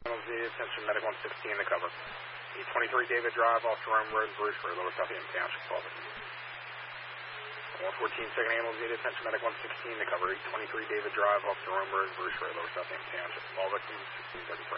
Ambulance needed, attention medic 116 to cover. 823 David Drive off Jerome Road, Bruce Road, Lower Southampton Township, Lubbock. 114 second ambulance needed, attention medic 116 to cover. 823 David Drive off Jerome Road, Bruce Road, Lower Southampton Township, Lubbock, 1633.